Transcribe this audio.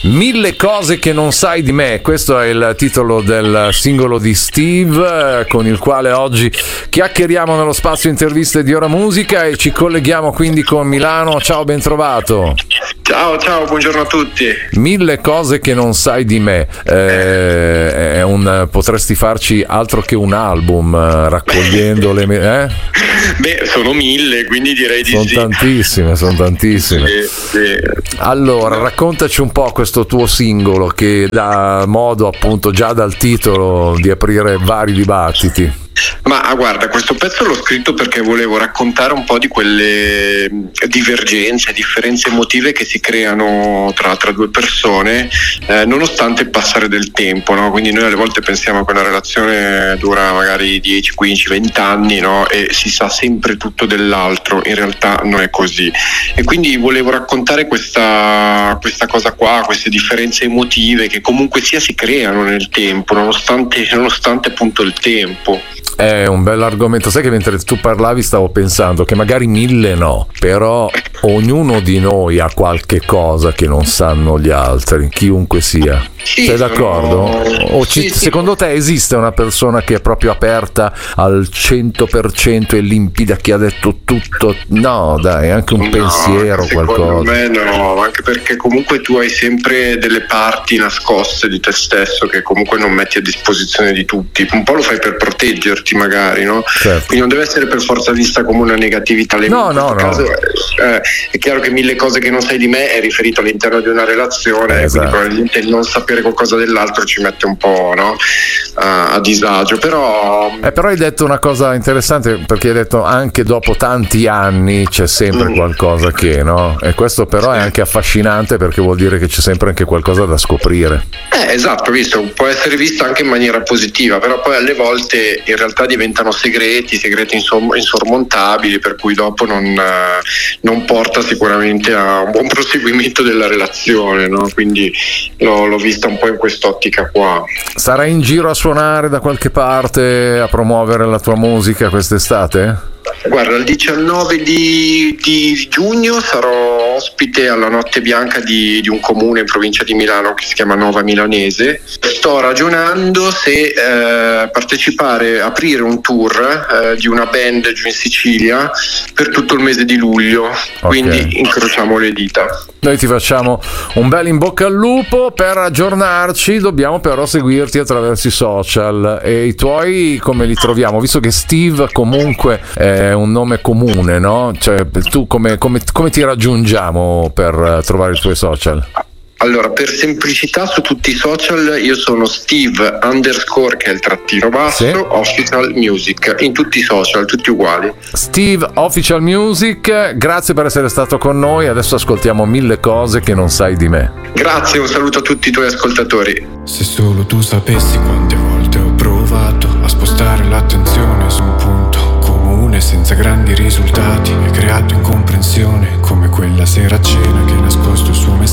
Mille cose che non sai di me, questo è il titolo del singolo di Steve, con il quale oggi chiacchieriamo nello spazio interviste di Ora Musica e ci colleghiamo quindi con Milano. Ciao, ben trovato. Ciao, buongiorno a tutti. Mille cose che non sai di me, potresti farci altro che un album raccogliendo le Beh, sono 1000, quindi direi di sì. Sono tantissime. Sì. Allora, raccontaci un po' questo tuo singolo che dà modo appunto già dal titolo di aprire vari dibattiti. Ma guarda, questo pezzo l'ho scritto perché volevo raccontare un po' di quelle divergenze, differenze emotive che si creano tra due persone nonostante il passare del tempo, no? Quindi noi alle volte pensiamo che una relazione dura magari 10, 15, 20 anni, no? E si sa sempre tutto dell'altro, in realtà non è così. E quindi volevo raccontare questa cosa qua, queste differenze emotive che comunque sia si creano nel tempo, nonostante appunto il tempo. È un bel argomento, sai che mentre tu parlavi stavo pensando che magari 1000 no, però ognuno di noi ha qualche cosa che non sanno gli altri, chiunque sia. Sì, sei d'accordo? Secondo te esiste una persona che è proprio aperta al 100% e limpida, che ha detto tutto? No, dai, anche un pensiero, qualcosa. Secondo me no, anche perché comunque tu hai sempre delle parti nascoste di te stesso che comunque non metti a disposizione di tutti. Un po' lo fai per proteggerti magari, no? Certo. Quindi non deve essere per forza vista come una negatività. No. Caso, è chiaro che 1000 cose che non sai di me è riferito all'interno di una relazione, esatto. Quindi probabilmente il non sapere qualcosa dell'altro ci mette un po', no? A disagio, però hai detto una cosa interessante, perché hai detto anche dopo tanti anni c'è sempre qualcosa che, no? E questo però è anche affascinante, perché vuol dire che c'è sempre anche qualcosa da scoprire. Esatto, visto, può essere visto anche in maniera positiva, però poi alle volte in realtà diventano segreti insormontabili, per cui dopo non porta sicuramente a un buon proseguimento della relazione, no? Quindi l'ho vista un po' in quest'ottica qua. Sarai in giro a suonare da qualche parte, a promuovere la tua musica quest'estate? Guarda, il 19 di giugno sarò ospite alla Notte Bianca di un comune in provincia di Milano che si chiama Nova Milanese. Sto ragionando se partecipare, aprire un tour di una band giù in Sicilia per tutto il mese di luglio. Okay. Quindi incrociamo le dita. Noi ti facciamo un bel in bocca al lupo. Per aggiornarci dobbiamo però seguirti attraverso i social. E i tuoi come li troviamo? Visto che Steve comunque è un nome comune, no? Cioè, tu come ti raggiungiamo per trovare i tuoi social? Allora, per semplicità su tutti i social io sono Steve _ che è il trattino basso, sì. Official Music, in tutti i social, tutti uguali. Steve Official Music, grazie per essere stato con noi. Adesso ascoltiamo Mille cose che non sai di me. Grazie, un saluto a tutti i tuoi ascoltatori. Se solo tu sapessi quante volte ho provato a spostare l'attenzione su un punto comune senza grandi risultati, hai creato incomprensione come quella sera a cena che nascosto il suo messaggio